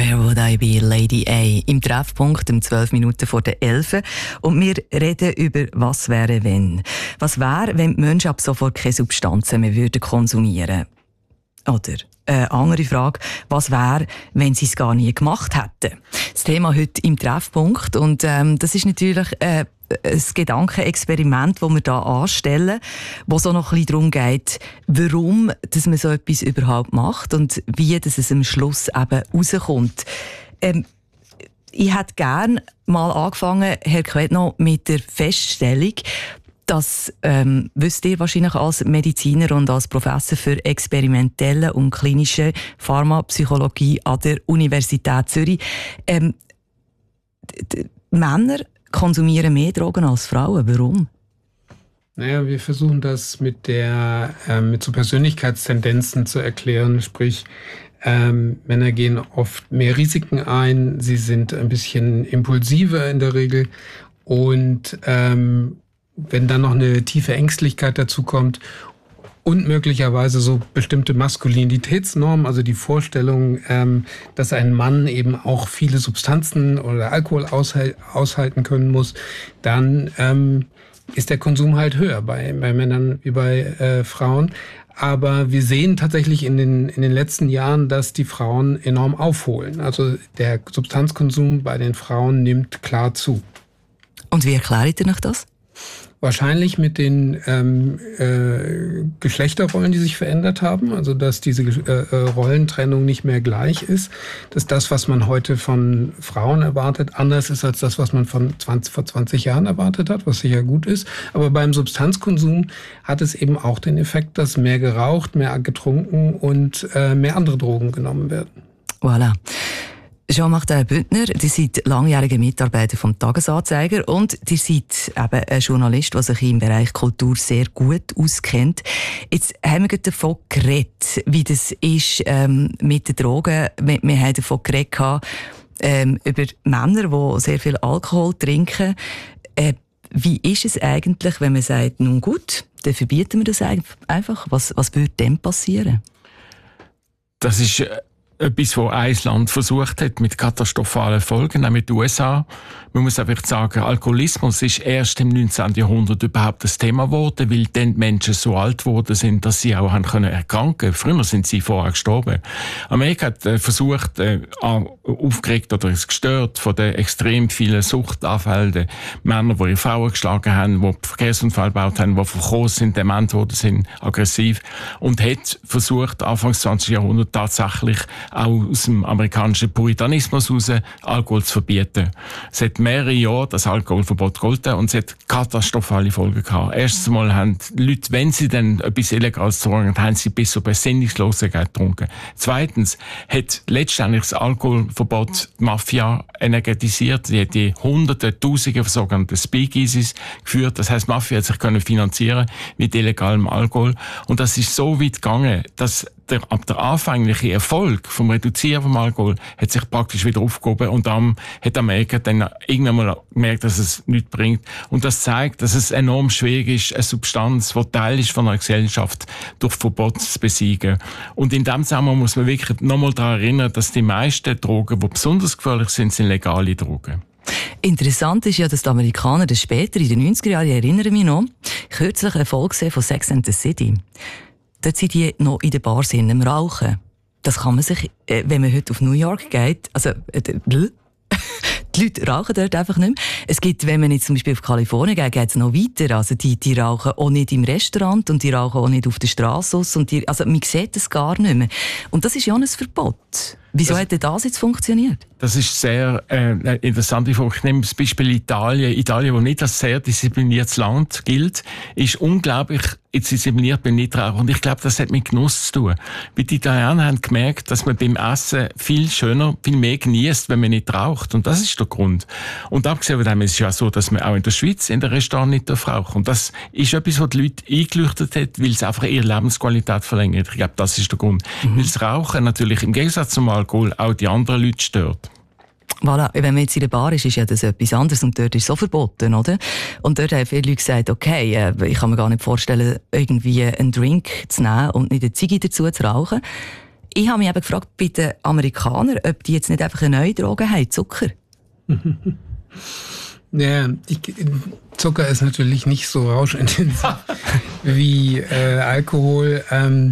«Where would I be, Lady A?» im Treffpunkt um 12 Minuten vor der 11. Und wir reden über «Was wäre, wenn?» Was wäre, wenn die Menschen ab sofort keine Substanzen mehr konsumieren würden? Oder eine andere Frage, was wäre, wenn sie es gar nie gemacht hätten? Das Thema heute im Treffpunkt. Und das ist natürlich ein Gedankenexperiment, das wir hier anstellen, wo so noch ein bisschen darum geht, warum dass man so etwas überhaupt macht und wie dass es am Schluss eben rauskommt. Ich hätte gerne mal angefangen, Herr Quetno, mit der Feststellung, das wisst ihr wahrscheinlich als Mediziner und als Professor für experimentelle und klinische Pharmapsychologie an der Universität Zürich. Männer konsumieren mehr Drogen als Frauen. Warum? Naja, wir versuchen das mit so Persönlichkeitstendenzen zu erklären. Sprich, Männer gehen oft mehr Risiken ein, sie sind ein bisschen impulsiver in der Regel und wenn dann noch eine tiefe Ängstlichkeit dazu kommt und möglicherweise so bestimmte Maskulinitätsnormen, also die Vorstellung, dass ein Mann eben auch viele Substanzen oder Alkohol aushalten können muss, dann ist der Konsum halt höher bei Männern wie bei Frauen. Aber wir sehen tatsächlich in den letzten Jahren, dass die Frauen enorm aufholen. Also der Substanzkonsum bei den Frauen nimmt klar zu. Und wie erklärt ihr euch das? Wahrscheinlich mit den Geschlechterrollen, die sich verändert haben. Also dass diese Rollentrennung nicht mehr gleich ist. Dass das, was man heute von Frauen erwartet, anders ist als das, was man vor 20 Jahren erwartet hat, was sicher gut ist. Aber beim Substanzkonsum hat es eben auch den Effekt, dass mehr geraucht, mehr getrunken und mehr andere Drogen genommen werden. Voilà. Jean-Martin Bündner, ihr seid langjähriger Mitarbeiter vom Tagesanzeiger und ihr seid eben ein Journalist, der sich im Bereich Kultur sehr gut auskennt. Jetzt haben wir gerade davon geredet, wie das ist mit den Drogen. Wir haben davon geredet, über Männer, die sehr viel Alkohol trinken. Wie ist es eigentlich, wenn man sagt, nun gut, dann verbieten wir das einfach? Was würde dann passieren? Das ist etwas, was ein Land versucht hat, mit katastrophalen Folgen, auch mit den USA. Man muss einfach sagen, Alkoholismus ist erst im 19. Jahrhundert überhaupt das Thema geworden, weil dann die Menschen so alt geworden sind, dass sie auch haben erkranken können. Früher sind sie vorher gestorben. Amerika hat versucht, aufgeregt oder ist gestört von den extrem vielen Suchtanfällen, Männer, die ihre Frauen geschlagen haben, die Verkehrsunfall gebaut haben, die verkostet sind, dement worden sind, aggressiv, und hat versucht, Anfang des 20. Jahrhunderts tatsächlich auch aus dem amerikanischen Puritanismus heraus Alkohol zu verbieten. Es hat mehrere Jahre das Alkoholverbot gegolten und es hat katastrophale Folgen gehabt. Erstens mal haben die Leute, wenn sie dann etwas Illegales getrunken haben, sie bis zur Besinnungslosigkeit getrunken. Zweitens hat letztendlich das Alkoholverbot die Mafia energetisiert. Die hat die Hunderte, Tausende von sogenannten Speakeasies geführt. Das heisst, die Mafia hat sich finanzieren mit illegalem Alkohol. Und das ist so weit gegangen, dass der anfängliche Erfolg vom Reduzieren vom Alkohol hat sich praktisch wieder aufgehoben und dann hat Amerika dann irgendwann mal gemerkt, dass es nichts bringt. Und das zeigt, dass es enorm schwierig ist, eine Substanz, die Teil ist von einer Gesellschaft, durch Verbot zu besiegen. Und in diesem Zusammenhang muss man wirklich nochmal daran erinnern, dass die meisten Drogen, die besonders gefährlich sind legale Drogen. Interessant ist ja, dass die Amerikaner das später in den 90er Jahren, ich erinnere mich noch, kürzlich eine Folge von Sex and the City. Dort sind die noch in der Bar am Rauchen. Das kann man sich, wenn man heute auf New York geht, also, die Leute rauchen dort einfach nicht mehr. Es gibt, wenn man jetzt zum Beispiel auf Kalifornien geht, geht es noch weiter. Also, die rauchen auch nicht im Restaurant und die rauchen auch nicht auf der Straße aus. Also, man sieht das gar nicht mehr. Und das ist ja ein Verbot. Wieso hat denn das jetzt funktioniert? Das ist sehr interessante Frage. Ich nehme das Beispiel Italien. Italien, das nicht als sehr diszipliniertes Land gilt, ist unglaublich diszipliniert beim Nichtrauchen. Und ich glaube, das hat mit Genuss zu tun. Weil die Italiener haben gemerkt, dass man beim Essen viel schöner, viel mehr genießt, wenn man nicht raucht. Und das ist der Grund. Und abgesehen von dem ist es ja so, dass man auch in der Schweiz in der Restaurant nicht rauchen. Und das ist etwas, was die Leute eingeleuchtet hat, weil es einfach ihre Lebensqualität verlängert. Ich glaube, das ist der Grund. Weil das Rauchen natürlich im Gegensatz zum Alkohol auch die anderen Leute stört. Voilà. Wenn man jetzt in der Bar ist ja das etwas anderes und dort ist es so verboten, oder? Und dort haben viele Leute gesagt, okay, ich kann mir gar nicht vorstellen, irgendwie einen Drink zu nehmen und nicht eine Ziege dazu zu rauchen. Ich habe mich eben gefragt bei den Amerikanern, ob die jetzt nicht einfach eine neue Droge haben, Zucker. Ja, Zucker ist natürlich nicht so rauschintensiv wie Alkohol.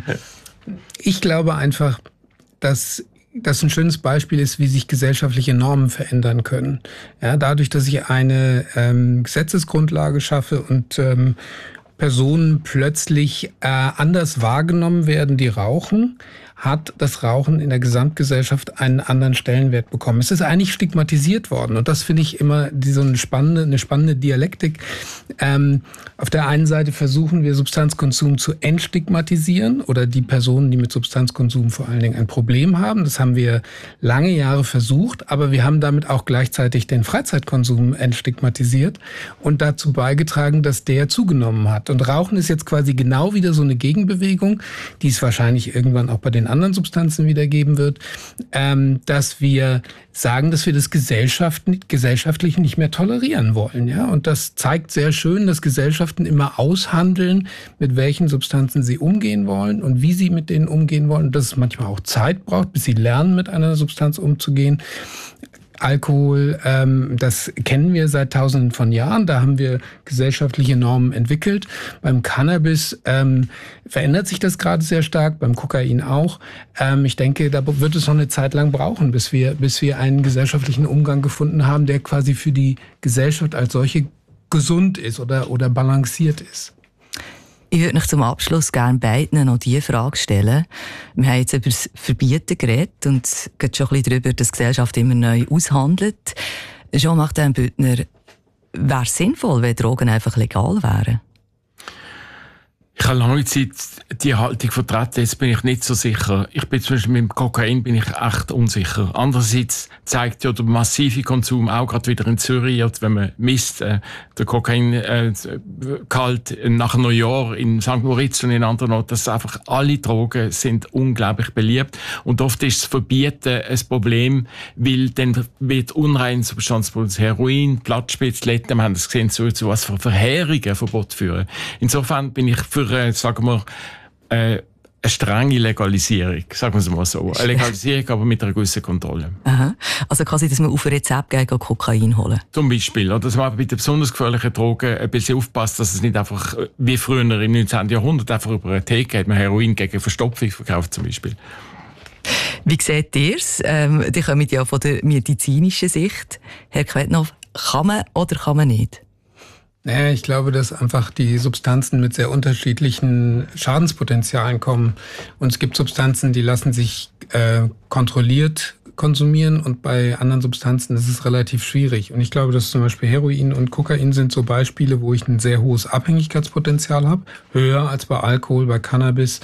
Ich glaube einfach, dass das ein schönes Beispiel ist, wie sich gesellschaftliche Normen verändern können. Ja, dadurch, dass ich eine Gesetzesgrundlage schaffe und Personen plötzlich anders wahrgenommen werden, die rauchen, hat das Rauchen in der Gesamtgesellschaft einen anderen Stellenwert bekommen. Es ist eigentlich stigmatisiert worden und das finde ich immer so eine spannende Dialektik. Auf der einen Seite versuchen wir Substanzkonsum zu entstigmatisieren oder die Personen, die mit Substanzkonsum vor allen Dingen ein Problem haben. Das haben wir lange Jahre versucht, aber wir haben damit auch gleichzeitig den Freizeitkonsum entstigmatisiert und dazu beigetragen, dass der zugenommen hat. Und Rauchen ist jetzt quasi genau wieder so eine Gegenbewegung, die es wahrscheinlich irgendwann auch bei den anderen Substanzen wieder geben wird, dass wir sagen, dass wir das gesellschaftlich nicht mehr tolerieren wollen. Ja? Und das zeigt sehr schön, dass Gesellschaften immer aushandeln, mit welchen Substanzen sie umgehen wollen und wie sie mit denen umgehen wollen. Und dass es manchmal auch Zeit braucht, bis sie lernen, mit einer Substanz umzugehen. Alkohol, das kennen wir seit Tausenden von Jahren. Da haben wir gesellschaftliche Normen entwickelt. Beim Cannabis verändert sich das gerade sehr stark, beim Kokain auch. Ich denke, da wird es noch eine Zeit lang brauchen, bis wir einen gesellschaftlichen Umgang gefunden haben, der quasi für die Gesellschaft als solche gesund ist oder balanciert ist. Ich würde euch zum Abschluss gerne beiden noch diese Frage stellen. Wir haben jetzt über das Verbieten geredet und geht schon ein bisschen darüber, dass die Gesellschaft immer neu aushandelt. Jean-Martin Büttner, wäre es sinnvoll, wenn Drogen einfach legal wären? Ich habe lange Zeit die Haltung vertreten, jetzt bin ich nicht so sicher. Ich bin zum Beispiel mit dem Kokain bin ich echt unsicher. Andererseits zeigt ja der massive Konsum auch gerade wieder in Zürich, wenn man misst, der Kokaingehalt nach Neujahr in St. Moritz und in anderen Orten, dass einfach alle Drogen sind unglaublich beliebt. Und oft ist das Verbieten ein Problem, weil dann wird unreine Substanz produziert. Heroin, Blattspitzletten, wir haben das gesehen, so was für verheerige Verbot führen. Insofern bin ich für sagen wir, eine strenge Legalisierung, sagen wir es mal so. Eine Legalisierung, aber mit einer gewissen Kontrolle. Aha. Also quasi, dass man auf ein Rezept gegen Kokain holen. Zum Beispiel. Oder dass man bei den besonders gefährlichen Drogen ein bisschen aufpasst, dass es nicht einfach, wie früher im 19. Jahrhundert, einfach über eine Theke hat man Heroin gegen Verstopfung verkauft zum Beispiel. Wie seht ihr es? Die kommen ja von der medizinischen Sicht. Herr Quetnow, kann man oder kann man nicht? Naja, ich glaube, dass einfach die Substanzen mit sehr unterschiedlichen Schadenspotenzialen kommen. Und es gibt Substanzen, die lassen sich kontrolliert konsumieren und bei anderen Substanzen ist es relativ schwierig. Und ich glaube, dass zum Beispiel Heroin und Kokain sind so Beispiele, wo ich ein sehr hohes Abhängigkeitspotenzial habe. Höher als bei Alkohol, bei Cannabis.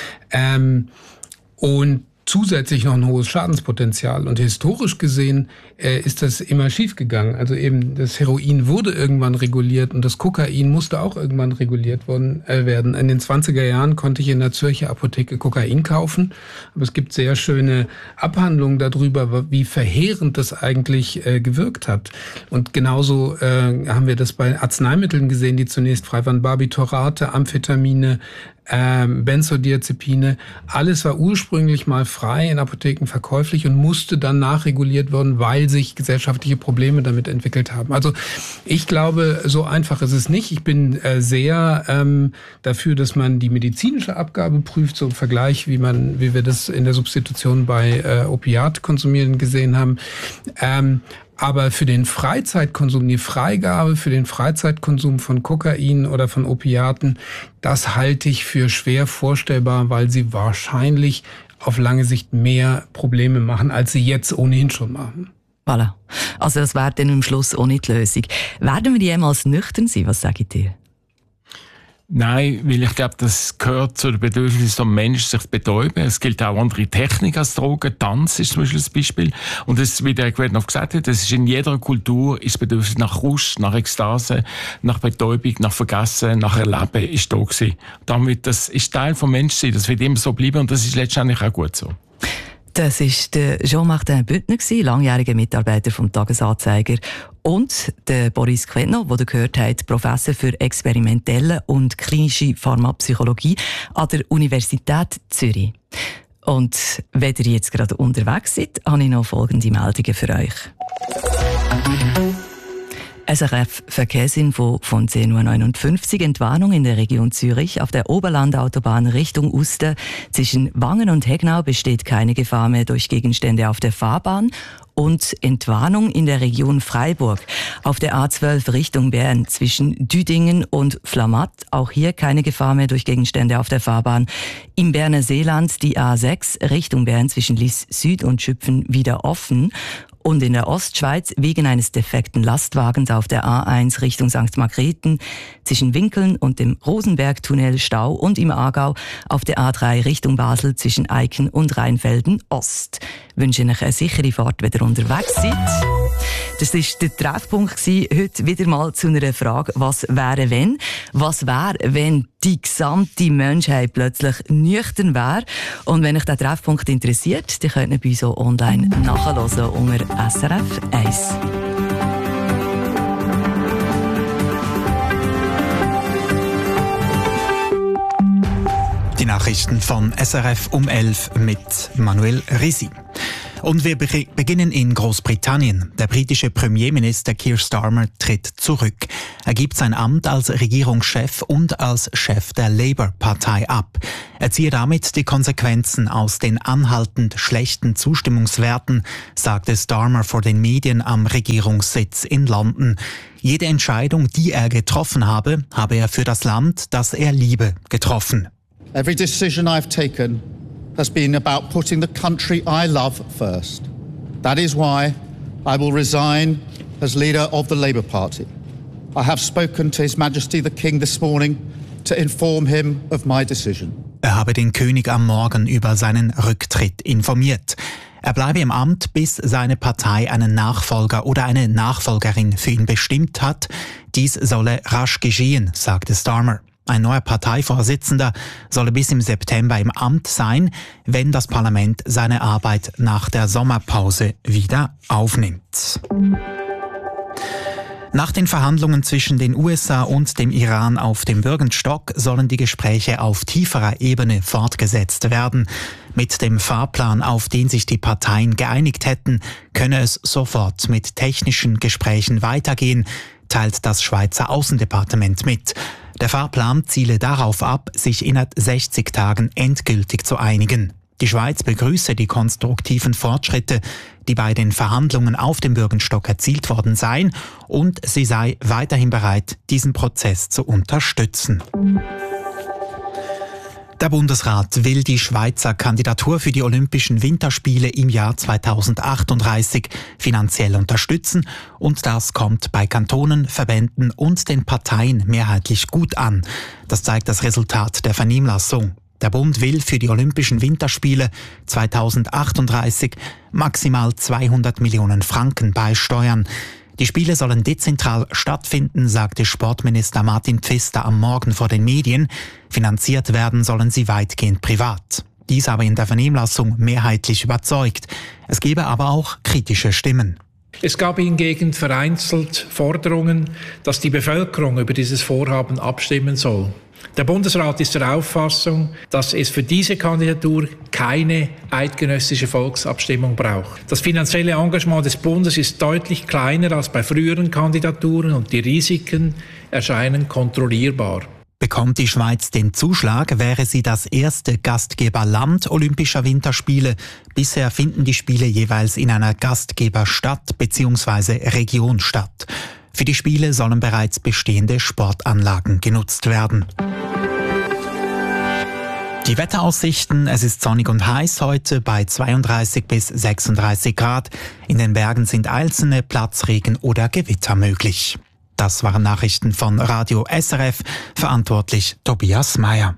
Und zusätzlich noch ein hohes Schadenspotenzial. Und historisch gesehen ist das immer schiefgegangen. Also eben das Heroin wurde irgendwann reguliert und das Kokain musste auch irgendwann reguliert werden. In den 20er Jahren konnte ich in der Zürcher Apotheke Kokain kaufen. Aber es gibt sehr schöne Abhandlungen darüber, wie verheerend das eigentlich gewirkt hat. Und genauso haben wir das bei Arzneimitteln gesehen, die zunächst frei waren. Barbiturate, Amphetamine, Benzodiazepine, alles war ursprünglich mal frei in Apotheken verkäuflich und musste dann nachreguliert werden, weil sich gesellschaftliche Probleme damit entwickelt haben. Also ich glaube, so einfach ist es nicht. Ich bin sehr dafür, dass man die medizinische Abgabe prüft, so im Vergleich, wie wir das in der Substitution bei Opiatkonsumierenden gesehen haben. Aber für den Freizeitkonsum, die Freigabe für den Freizeitkonsum von Kokain oder von Opiaten, das halte ich für schwer vorstellbar, weil sie wahrscheinlich auf lange Sicht mehr Probleme machen, als sie jetzt ohnehin schon machen. Voilà. Also das wäre dann am Schluss auch nicht die Lösung. Werden wir jemals nüchtern sein? Was sagt ihr? Nein, weil ich glaube, das gehört zu den Bedürfnissen des Menschen, sich zu betäuben. Es gilt auch andere Techniken als Drogen. Tanz ist zum Beispiel das Beispiel. Und das, wie der Herr Quetnow gesagt hat, das ist in jeder Kultur ist das Bedürfnis nach Rausch, nach Ekstase, nach Betäubung, nach Vergessen, nach Erleben ist da gewesen. Damit, das ist Teil vom Menschsein. Das wird immer so bleiben und das ist letztendlich auch gut so. Das war der Jean-Martin Büttner, langjähriger Mitarbeiter vom Tagesanzeiger, und der Boris Quetnow, den ihr gehört habt, Professor für experimentelle und klinische Pharmapsychologie an der Universität Zürich. Und wenn ihr jetzt gerade unterwegs seid, habe ich noch folgende Meldungen für euch. SRF Verkehrsinfo von 10.59 Uhr. Entwarnung in der Region Zürich. Auf der Oberlandautobahn Richtung Uster zwischen Wangen und Hegnau besteht keine Gefahr mehr durch Gegenstände auf der Fahrbahn. Und Entwarnung in der Region Freiburg. Auf der A12 Richtung Bern zwischen Düdingen und Flamatt. Auch hier keine Gefahr mehr durch Gegenstände auf der Fahrbahn. Im Berner Seeland die A6 Richtung Bern zwischen Liss Süd und Schüpfen wieder offen. Und in der Ostschweiz wegen eines defekten Lastwagens auf der A1 Richtung St. Margrethen zwischen Winkeln und dem Rosenbergtunnel Stau und im Aargau auf der A3 Richtung Basel zwischen Eiken und Rheinfelden Ost. Ich wünsche euch eine sichere Fahrt, wenn ihr unterwegs seid. Das war der Treffpunkt heute wieder mal zu einer Frage, was wäre wenn? Was wäre, wenn die gesamte Menschheit plötzlich nüchtern wäre? Und wenn euch der Treffpunkt interessiert, dann könnt ihr bei uns auch online nachhören unter SRF 1. Die Nachrichten von SRF um 11 mit Manuel Risi. Und wir beginnen in Großbritannien. Der britische Premierminister Keir Starmer tritt zurück. Er gibt sein Amt als Regierungschef und als Chef der Labour-Partei ab. Er ziehe damit die Konsequenzen aus den anhaltend schlechten Zustimmungswerten, sagte Starmer vor den Medien am Regierungssitz in London. Jede Entscheidung, die er getroffen habe, habe er für das Land, das er liebe, getroffen. Every decision I've taken has been about putting the country I love first. That is why I will resign as leader of the Labour Party. I have spoken to His Majesty the King this morning to inform him of my decision. Er habe den König am Morgen über seinen Rücktritt informiert. Er bleibe im Amt, bis seine Partei einen Nachfolger oder eine Nachfolgerin für ihn bestimmt hat. Dies solle rasch geschehen, sagte Starmer. Ein neuer Parteivorsitzender solle bis im September im Amt sein, wenn das Parlament seine Arbeit nach der Sommerpause wieder aufnimmt. Nach den Verhandlungen zwischen den USA und dem Iran auf dem Bürgenstock sollen die Gespräche auf tieferer Ebene fortgesetzt werden. Mit dem Fahrplan, auf den sich die Parteien geeinigt hätten, könne es sofort mit technischen Gesprächen weitergehen, teilt das Schweizer Außendepartement mit. Der Fahrplan ziele darauf ab, sich innerhalb 60 Tagen endgültig zu einigen. Die Schweiz begrüße die konstruktiven Fortschritte, die bei den Verhandlungen auf dem Bürgenstock erzielt worden seien, und sie sei weiterhin bereit, diesen Prozess zu unterstützen. Der Bundesrat will die Schweizer Kandidatur für die Olympischen Winterspiele im Jahr 2038 finanziell unterstützen, und das kommt bei Kantonen, Verbänden und den Parteien mehrheitlich gut an. Das zeigt das Resultat der Vernehmlassung. Der Bund will für die Olympischen Winterspiele 2038 maximal 200 Millionen Franken beisteuern. Die Spiele sollen dezentral stattfinden, sagte Sportminister Martin Pfister am Morgen vor den Medien. Finanziert werden sollen sie weitgehend privat. Dies aber in der Vernehmlassung mehrheitlich überzeugt. Es gebe aber auch kritische Stimmen. Es gab hingegen vereinzelt Forderungen, dass die Bevölkerung über dieses Vorhaben abstimmen soll. Der Bundesrat ist der Auffassung, dass es für diese Kandidatur keine eidgenössische Volksabstimmung braucht. Das finanzielle Engagement des Bundes ist deutlich kleiner als bei früheren Kandidaturen und die Risiken erscheinen kontrollierbar. Bekommt die Schweiz den Zuschlag, wäre sie das erste Gastgeberland Olympischer Winterspiele. Bisher finden die Spiele jeweils in einer Gastgeberstadt bzw. Region statt. Für die Spiele sollen bereits bestehende Sportanlagen genutzt werden. Die Wetteraussichten: Es ist sonnig und heiß heute bei 32 bis 36 Grad. In den Bergen sind einzelne Platzregen oder Gewitter möglich. Das waren Nachrichten von Radio SRF, verantwortlich Tobias Meyer.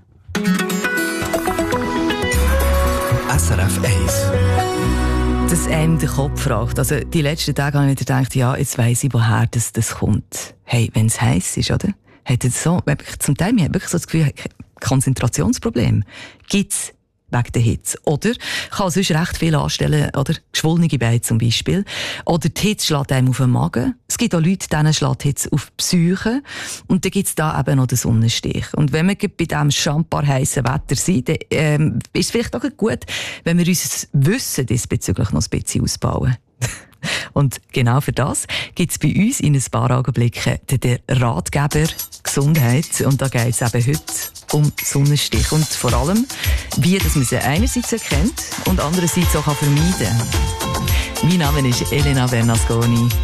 SRF 1. Dass einem der Kopf raucht. Also die letzten Tage habe ich mir gedacht, ja, jetzt weiss ich, woher das kommt. Hey, wenn es heiß ist, oder? Hat es so, zum Teil, ich habe wirklich so das Gefühl, Konzentrationsproblem. Gibt's wegen der Hitze. Oder kann sonst recht viel anstellen, oder geschwollene Beine zum Beispiel. Oder die Hitze schlägt einem auf den Magen. Es gibt auch Leute, denen schlägt die Hitze auf die Psyche. Und dann gibt es da eben noch den Sonnenstich. Und wenn wir bei diesem schambar heissen Wetter sind, dann ist es vielleicht auch gut, wenn wir unser Wissen diesbezüglich noch ein bisschen ausbauen. Und genau für das gibt es bei uns in ein paar Augenblicken den Ratgeber Gesundheit. Und da geht es eben heute um Sonnenstich. Und vor allem, wie dass man sie einerseits erkennt und andererseits auch vermeiden kann. Mein Name ist Elena Bernasconi.